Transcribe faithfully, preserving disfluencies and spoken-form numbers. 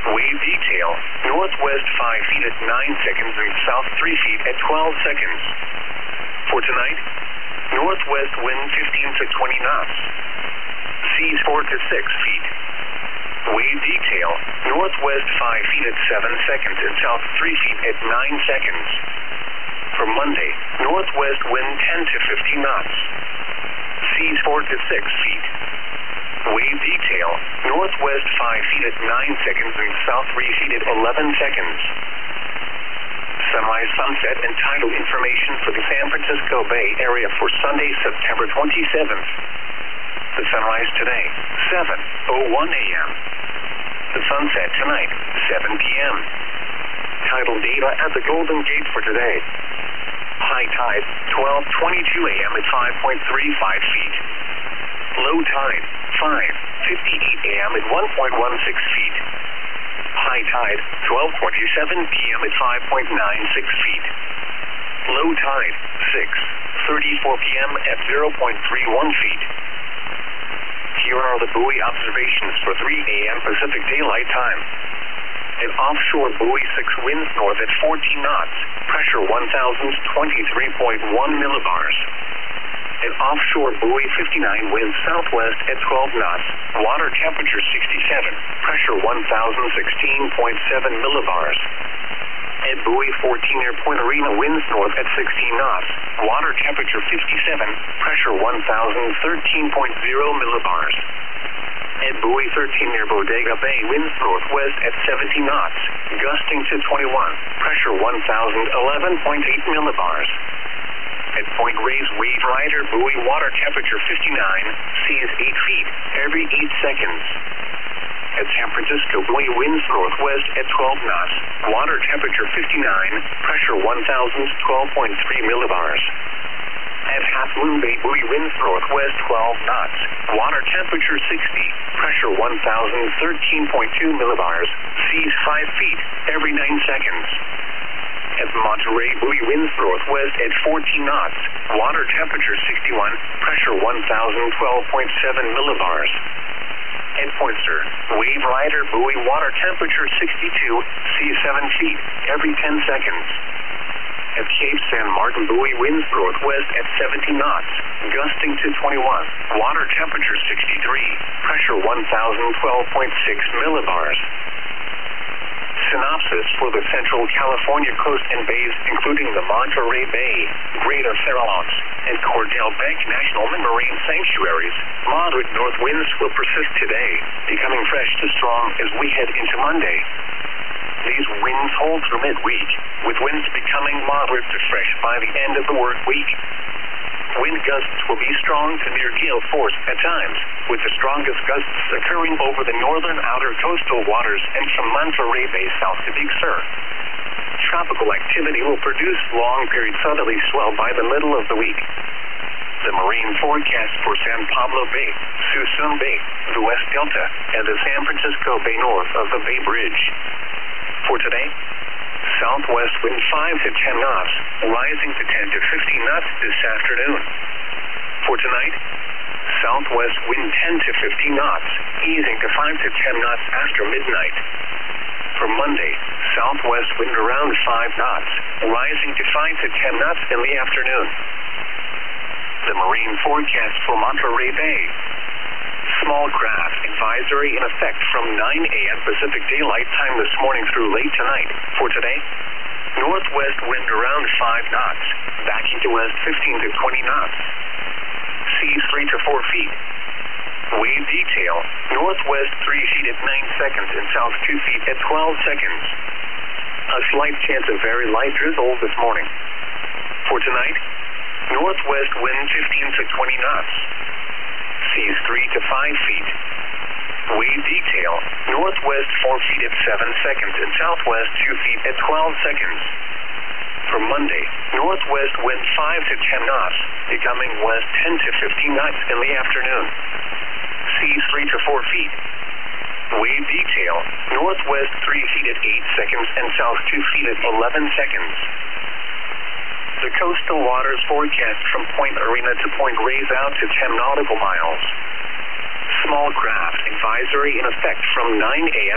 Wave detail, northwest five feet at nine seconds and south three feet at twelve seconds. For tonight, northwest wind fifteen to twenty knots. Seas four to six feet. Wave detail, northwest five feet at seven seconds and south three feet at nine seconds. For Monday, northwest wind ten to fifteen knots. Seas four to six feet. Wave detail, northwest five feet at nine seconds and south three feet at eleven seconds. Sunrise, sunset, and tidal information for the San Francisco Bay Area for Sunday, September twenty-seventh. The sunrise today, seven oh one a m The sunset tonight, seven p m Tidal data at the Golden Gate for today. High tide, twelve twenty-two a m at five point three five feet. Low tide, five fifty-eight a m at one point one six feet. High tide, twelve twenty-seven p m at five point nine six feet. Low tide, six thirty-four p m at zero point three one feet. Here are the buoy observations for three a m Pacific Daylight Time. An offshore buoy six winds north at fourteen knots, pressure one thousand twenty-three point one millibars. An offshore buoy fifty-nine winds southwest at twelve knots, water temperature sixty-seven, pressure one thousand sixteen point seven millibars. At buoy fourteen near Point Arena winds north at sixteen knots, water temperature fifty-seven, pressure one thousand thirteen point zero millibars. At buoy thirteen near Bodega Bay winds northwest at seventeen knots, gusting to twenty-one, pressure one thousand eleven point eight millibars. At Point Reyes Wave Rider buoy water temperature fifty-nine, seas eight feet every eight seconds. At San Francisco buoy winds northwest at twelve knots, water temperature fifty-nine, pressure one thousand twelve point three millibars. At Half Moon Bay buoy winds northwest twelve knots, water temperature sixty, pressure one thousand thirteen point two millibars, seas five feet every nine seconds. At Monterey buoy winds northwest at fourteen knots, water temperature sixty-one, pressure one thousand twelve point seven millibars. At Poinsett, Wave Rider buoy water temperature sixty-two, seas seven feet every ten seconds. At Cape San Martin buoy winds northwest at seventeen knots, gusting to twenty-one, water temperature sixty-three, pressure one thousand twelve point six millibars. Synopsis for the Central California coast and bays, including the Monterey Bay, Greater Farallones, and Cordell Bank National Marine Sanctuaries. Moderate north winds will persist today, becoming fresh to strong as we head into Monday. These winds hold through midweek, with winds becoming moderate to fresh by the end of the work week. Wind gusts will be strong to near gale force at times, with the strongest gusts occurring over the northern outer coastal waters and from Monterey Bay south to Big Sur. Tropical activity will produce long-period southerly swell by the middle of the week. The marine forecast for San Pablo Bay, Suisun Bay, the West Delta, and the San Francisco Bay north of the Bay Bridge. For today, southwest wind five to ten knots, rising to ten to fifteen knots this afternoon. For tonight, southwest wind ten to fifteen knots, easing to five to ten knots after midnight. For Monday, southwest wind around five knots, rising to five to ten knots in the afternoon. The marine forecast for Monterey Bay. Small craft advisory in effect from nine a m Pacific Daylight Time this morning through late tonight. For today, northwest wind around five knots, backing to west fifteen to twenty knots. Seas three to four feet. Wave detail, northwest three feet at nine seconds and south two feet at twelve seconds. A slight chance of very light drizzle this morning. For tonight, northwest wind fifteen to twenty knots. Seas three to five feet. Wave detail, northwest four feet at seven seconds and southwest two feet at twelve seconds. For Monday, northwest wind five to ten knots, becoming west ten to fifteen knots in the afternoon. Seas three to four feet. Wave detail, northwest three feet at eight seconds and south two feet at eleven seconds. The coastal waters forecast from Point Arena to Point Reyes out to ten nautical miles. Small craft advisory in effect from nine a m